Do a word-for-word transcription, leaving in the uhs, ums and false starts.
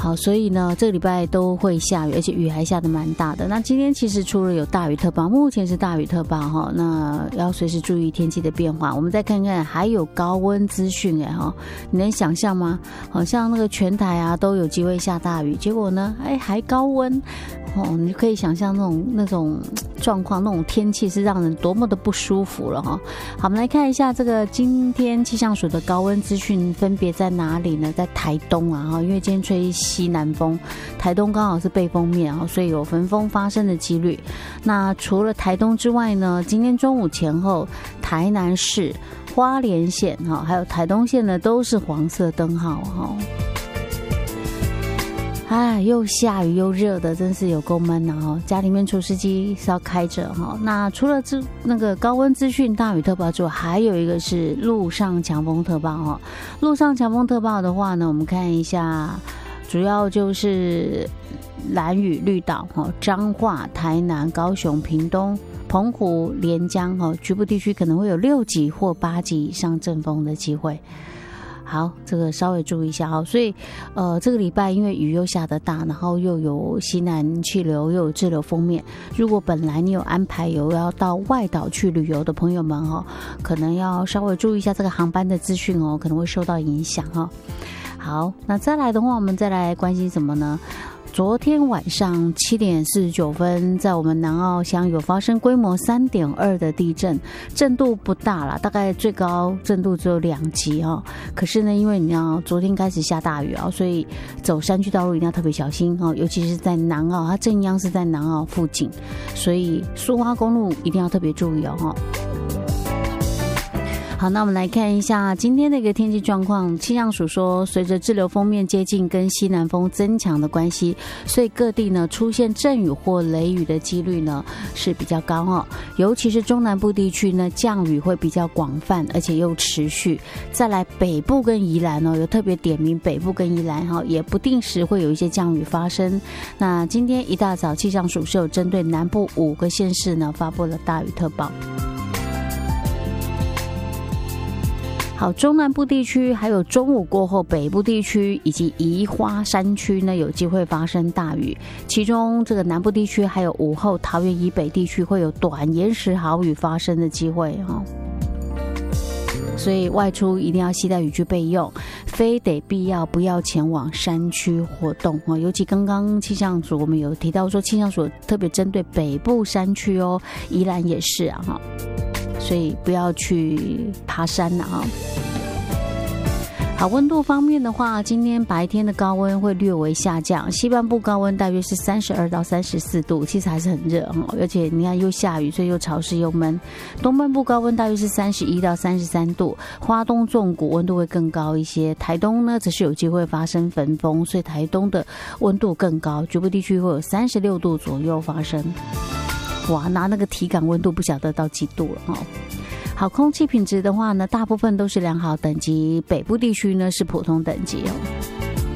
好，所以呢，这个礼拜都会下雨，而且雨还下得蛮大的。那今天其实除了有大雨特报，目前是大雨特报哈，那要随时注意天气的变化。我们再看看，还有高温资讯哎哈，你能想象吗？好像那个全台啊都有机会下大雨，结果呢，哎还高温哦，你可以想象那种那种状况，那种天气是让人多么的不舒服了哈。好，我们来看一下这个今天气象署的高温资讯分别在哪里呢？在台东啊哈，因为今天吹西南风，台东刚好是背风面啊，所以有焚风发生的几率。那除了台东之外呢，今天中午前后，台南市、花莲县哈，还有台东县呢，都是黄色灯号哈。哎，又下雨又热的，真是有够闷呐！哈，家里面除湿机是要开着哈。那除了这那个高温资讯、大雨特报之外，还有一个是陆上强风特报哈。陆上强风特报的话呢，我们看一下，主要就是兰屿、绿岛、哈彰化、台南、高雄、屏东、澎湖、连江哈，局部地区可能会有六级或八级以上阵风的机会。好，这个稍微注意一下哦。所以，呃，这个礼拜因为雨又下得大，然后又有西南气流，又有滞留锋面。如果本来你有安排有要到外岛去旅游的朋友们哦，可能要稍微注意一下这个航班的资讯哦，可能会受到影响哦。好，那再来的话，我们再来关心什么呢？昨天晚上七点四十九分，在我们南澳乡有发生规模三点二的地震，震度不大啦，大概最高震度只有两级哦。可是呢，因为你要昨天开始下大雨啊，所以走山区道路一定要特别小心哦，尤其是在南澳，它震央是在南澳附近，所以苏花公路一定要特别注意哦。好，那我们来看一下今天的一个天气状况。气象署说，随着滞留锋面接近跟西南风增强的关系，所以各地呢出现阵雨或雷雨的几率呢是比较高哦。尤其是中南部地区呢，降雨会比较广泛，而且又持续。再来北部跟宜兰哦，有特别点名北部跟宜兰哈，也不定时会有一些降雨发生。那今天一大早，气象署是有针对南部五个县市呢发布了大雨特报。好，中南部地区还有中午过后北部地区以及宜花山区呢有机会发生大雨，其中这个南部地区还有午后桃园以北地区会有短延时豪雨发生的机会哈。所以外出一定要携带雨具备用，非得必要不要前往山区活动哦。尤其刚刚气象署我们有提到说，气象署特别针对北部山区哦，宜兰也是啊哈，所以不要去爬山了啊。好，温度方面的话，今天白天的高温会略微下降，西半部高温大约是三十二到三十四度，其实还是很热哦，而且你看又下雨，所以又潮湿又闷。东半部高温大约是三十一到三十三度，花东纵谷温度会更高一些，台东呢则是有机会发生焚风，所以台东的温度更高，局部地区会有三十六度左右发生。哇，拿那个体感温度不晓得到几度了哦。好，空气品质的话呢，大部分都是良好等级，北部地区呢是普通等级哦。